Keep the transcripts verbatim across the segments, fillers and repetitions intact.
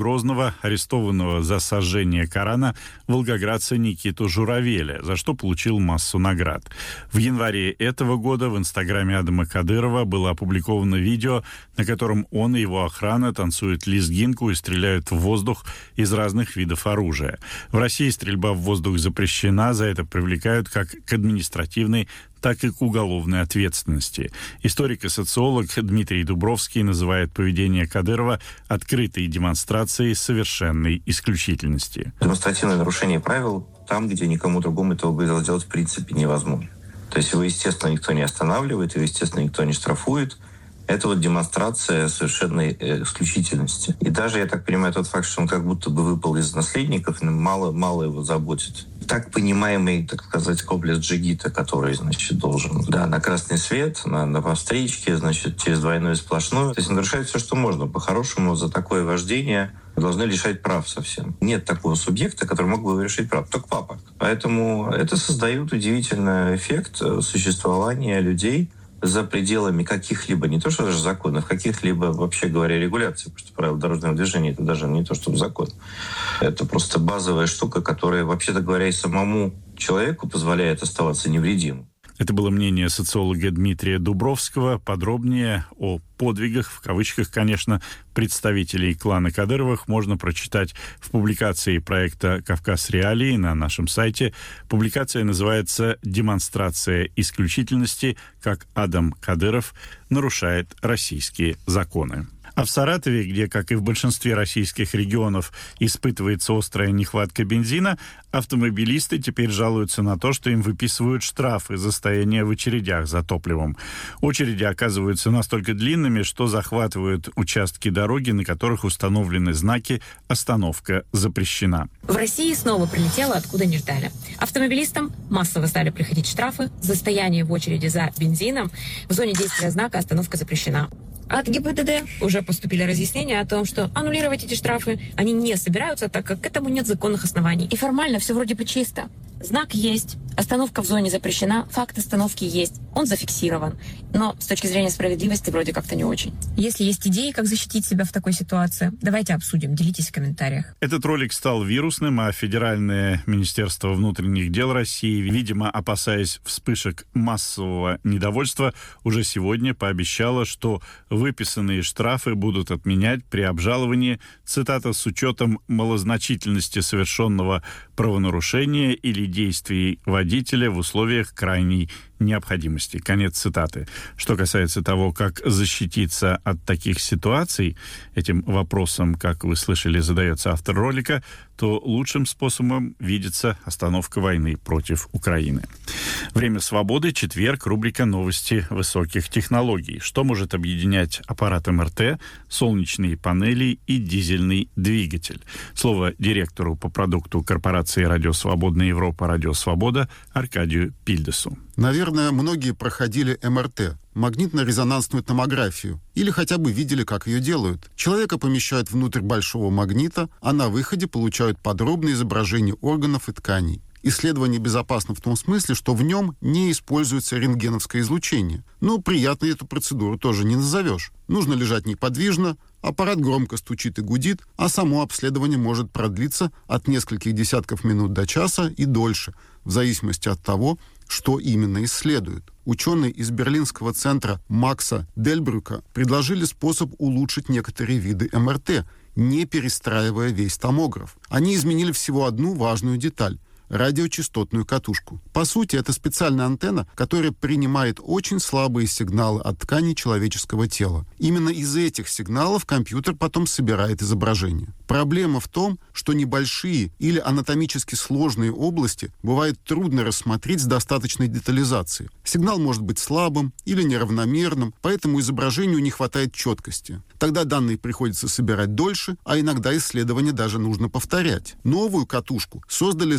Грозного, арестованного за сожжение Корана волгоградца Никиту Журавеля, за что получил массу наград. В январе этого года в инстаграме Адама Кадырова было опубликовано видео, на котором он и его охрана танцуют лезгинку и стреляют в воздух из разных видов оружия. В России стрельба в воздух запрещена, за это привлекают как к административной, так и к уголовной ответственности. Историк и социолог Дмитрий Дубровский называет поведение Кадырова открытой демонстрацией совершенной исключительности. Демонстративное нарушение правил там, где никому другому этого было сделать в принципе невозможно. То есть его, естественно, никто не останавливает, его, естественно, никто не штрафует. Это вот демонстрация совершенной исключительности. И даже, я так понимаю, тот факт, что он как будто бы выпал из наследников, мало, мало его заботит. Так понимаемый, так сказать, комплекс джигита, который, значит, должен, да, на красный свет, на, на повстречке, значит, через двойную сплошную. То есть нарушает все, что можно. По-хорошему, за такое вождение должны лишать прав совсем. Нет такого субъекта, который мог бы решить прав. Только папа. Поэтому это создает удивительный эффект существования людей за пределами каких-либо, не то что даже законов, каких-либо, вообще говоря, регуляций, потому что правила дорожного движения — это даже не то, что закон. Это просто базовая штука, которая, вообще-то говоря, и самому человеку позволяет оставаться невредимым. Это было мнение социолога Дмитрия Дубровского. Подробнее о подвигах, в кавычках, конечно, представителей клана Кадыровых можно прочитать в публикации проекта «Кавказ Реалии» на нашем сайте. Публикация называется «Демонстрация исключительности. Как Адам Кадыров нарушает российские законы». А в Саратове, где, как и в большинстве российских регионов, испытывается острая нехватка бензина, автомобилисты теперь жалуются на то, что им выписывают штрафы за стояние в очередях за топливом. Очереди оказываются настолько длинными, что захватывают участки дороги, на которых установлены знаки «Остановка запрещена». В России снова прилетело, откуда не ждали. Автомобилистам массово стали приходить штрафы за стояние в очереди за бензином в зоне действия знака «Остановка запрещена». От ГИБДД уже поступили разъяснения о том, что аннулировать эти штрафы они не собираются, так как к этому нет законных оснований. И формально все вроде бы чисто. Знак есть, остановка в зоне запрещена, факт остановки есть, он зафиксирован. Но с точки зрения справедливости вроде как-то не очень. Если есть идеи, как защитить себя в такой ситуации, давайте обсудим, делитесь в комментариях. Этот ролик стал вирусным, а Федеральное министерство внутренних дел России, видимо, опасаясь вспышек массового недовольства, уже сегодня пообещало, что выписанные штрафы будут отменять при обжаловании, цитата, с учетом малозначительности совершенного правонарушения или действий водителя в условиях крайней необходимости. Конец цитаты. Что касается того, как защититься от таких ситуаций, этим вопросом, как вы слышали, задается автор ролика, то лучшим способом видится остановка войны против Украины. Время свободы, четверг, рубрика «Новости высоких технологий». Что может объединять аппарат эм эр тэ, солнечные панели и дизельный двигатель? Слово директору по продукту корпорации «Радио Свободная Европа» «Радио Свобода» Аркадию Пильдесу. Наверное, многие проходили эм эр тэ, магнитно-резонансную томографию, или хотя бы видели, как ее делают. Человека помещают внутрь большого магнита, а на выходе получают подробное изображение органов и тканей. Исследование безопасно в том смысле, что в нем не используется рентгеновское излучение. Но приятной эту процедуру тоже не назовешь. Нужно лежать неподвижно, аппарат громко стучит и гудит, а само обследование может продлиться от нескольких десятков минут до часа и дольше, в зависимости от того, что именно исследуют. Ученые из берлинского центра Макса Дельбрюка предложили способ улучшить некоторые виды эм эр тэ, не перестраивая весь томограф. Они изменили всего одну важную деталь — радиочастотную катушку. По сути, это специальная антенна, которая принимает очень слабые сигналы от тканей человеческого тела. Именно из этих сигналов компьютер потом собирает изображение. Проблема в том, что небольшие или анатомически сложные области бывает трудно рассмотреть с достаточной детализацией. Сигнал может быть слабым или неравномерным, поэтому изображению не хватает четкости. Тогда данные приходится собирать дольше, а иногда исследование даже нужно повторять. Новую катушку создали с использованием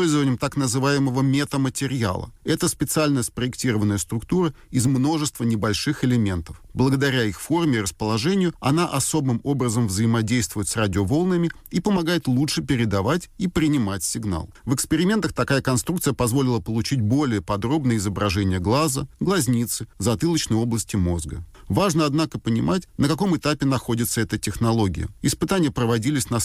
использованием так называемого метаматериала. Это специально спроектированная структура из множества небольших элементов. Благодаря их форме и расположению она особым образом взаимодействует с радиоволнами и помогает лучше передавать и принимать сигнал. В экспериментах такая конструкция позволила получить более подробное изображение глаза, глазницы, затылочной области мозга. Важно, однако, понимать, на каком этапе находится эта технология. Испытания проводились на